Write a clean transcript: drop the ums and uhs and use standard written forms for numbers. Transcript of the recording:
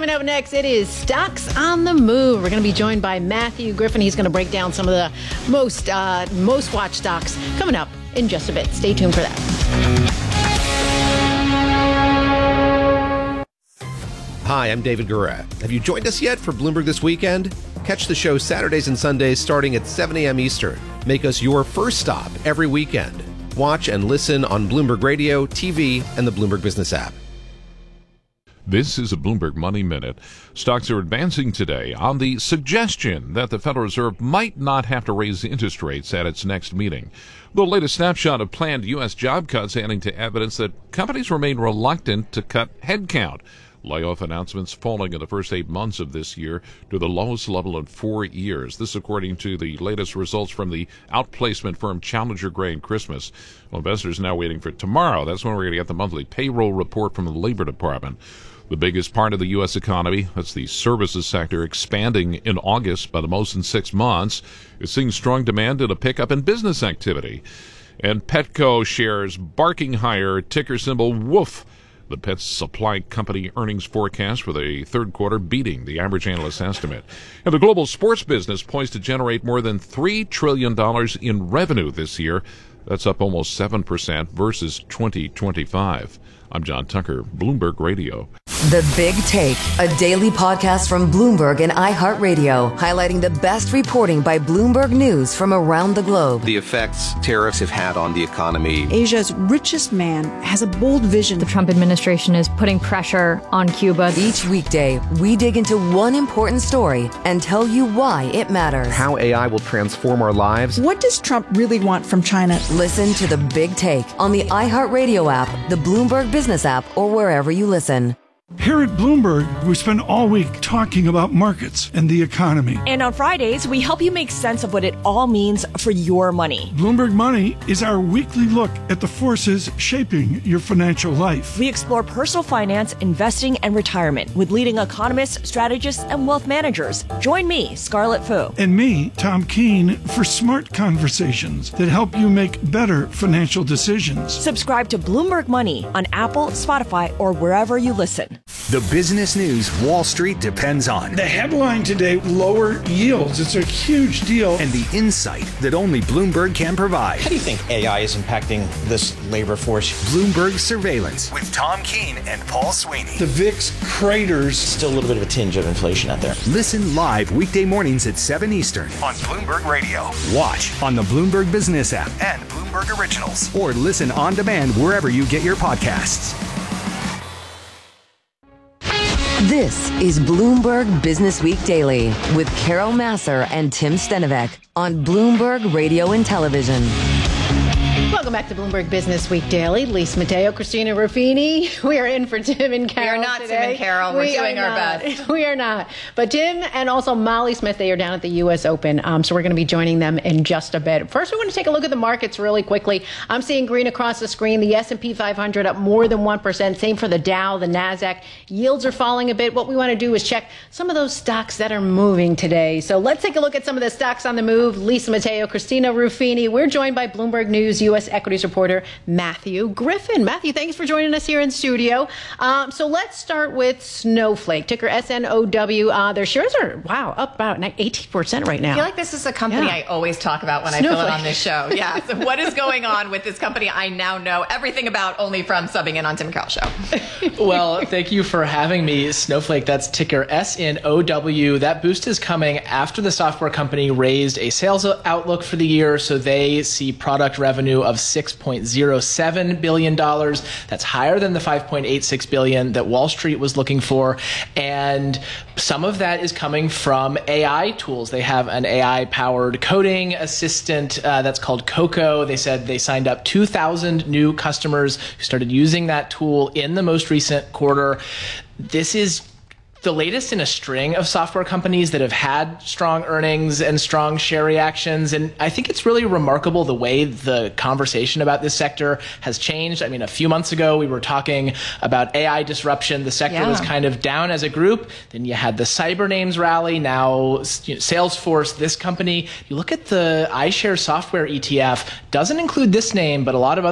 Coming up next, it is Stocks on the Move. We're going to be joined by Matthew Griffin. He's going to break down some of the most watched stocks coming up in just a bit. Stay tuned for that. Hi, I'm David Gura. Have you joined us yet for Bloomberg This Weekend? Catch the show Saturdays and Sundays starting at 7 a.m. Eastern. Make us your first stop every weekend. Watch and listen on Bloomberg Radio, TV, and the Bloomberg Business app. This is a Bloomberg Money Minute. Stocks are advancing today on the suggestion that the Federal Reserve might not have to raise interest rates at its next meeting. The latest snapshot of planned U.S. job cuts adding to evidence that companies remain reluctant to cut headcount. Layoff announcements falling in the first 8 months of this year to the lowest level in 4 years. This according to the latest results from the outplacement firm Challenger Gray and Christmas. Well, investors now waiting for tomorrow. That's when we're going to get the monthly payroll report from the Labor Department. The biggest part of the U.S. economy, that's the services sector, expanding in August by the most in 6 months. It's seeing strong demand and a pickup in business activity. And Petco shares barking higher, ticker symbol WOOF. The pet supply company earnings forecast for the third quarter beating the average analyst estimate. And the global sports business poised to generate more than $3 trillion in revenue this year. That's up almost 7% versus 2025. I'm John Tucker, Bloomberg Radio. The Big Take, a daily podcast from Bloomberg and iHeartRadio, highlighting the best reporting by Bloomberg News from around the globe. The effects tariffs have had on the economy. Asia's richest man has a bold vision. The Trump administration is putting pressure on Cuba. Each weekday, we dig into one important story and tell you why it matters. How AI will transform our lives. What does Trump really want from China? Listen to The Big Take on the iHeartRadio app, the Bloomberg Business app, or wherever you listen. Here at Bloomberg, we spend all week talking about markets and the economy. And on Fridays, we help you make sense of what it all means for your money. Bloomberg Money is our weekly look at the forces shaping your financial life. We explore personal finance, investing, and retirement with leading economists, strategists, and wealth managers. Join me, Scarlett Fu. And me, Tom Keene, for smart conversations that help you make better financial decisions. Subscribe to Bloomberg Money on Apple, Spotify, or wherever you listen. The business news Wall Street depends on. The headline today, lower yields. It's a huge deal. And the insight that only Bloomberg can provide. How do you think AI is impacting this labor force? Bloomberg Surveillance with Tom Keene and Paul Sweeney. The VIX craters. Still a little bit of a tinge of inflation out there. Listen live weekday mornings at 7 Eastern on Bloomberg Radio. Watch on the Bloomberg Business app and Bloomberg Originals. Or listen on demand wherever you get your podcasts. This is Bloomberg Business Week Daily with Carol Massar and Tim Stenovec on Bloomberg Radio and Television. Welcome back to Bloomberg Business Week Daily. Lisa Mateo, Christina Ruffini. We are in for Tim and Carol. We are not today. Tim and Carol. We're doing our best. We are not. But Tim and also Molly Smith, they are down at the U.S. Open. So we're going to be joining them in just a bit. First, we want to take a look at the markets really quickly. I'm seeing green across the screen. The S&P 500 up more than 1%. Same for the Dow, the NASDAQ. Yields are falling a bit. What we want to do is check some of those stocks that are moving today. So let's take a look at some of the stocks on the move. Lisa Mateo, Christina Ruffini. We're joined by Bloomberg News U.S. equities reporter Matthew Griffin. Matthew, thanks for joining us here in studio. So let's start with Snowflake, ticker SNOW. Their shares are, up about 18% right now. I feel like this is a company I always talk about when Snowflake. I fill it on this show. Yeah. So what is going on with this company I now know everything about only from subbing in on Tim and Carol show? Well, thank you for having me. Snowflake, that's ticker SNOW. That boost is coming after the software company raised a sales outlook for the year. So they see product revenue of $6.07 billion. That's higher than the $5.86 billion that Wall Street was looking for. And some of that is coming from AI tools. They have an AI-powered coding assistant that's called Coco. They said they signed up 2,000 new customers who started using that tool in the most recent quarter. This is the latest in a string of software companies that have had strong earnings and strong share reactions. And I think it's really remarkable the way the conversation about this sector has changed. I mean, a few months ago, we were talking about AI disruption. The sector was kind of down as a group. Then you had the cyber names rally. Now, Salesforce, this company. You look at the iShares software ETF, doesn't include this name, but a lot of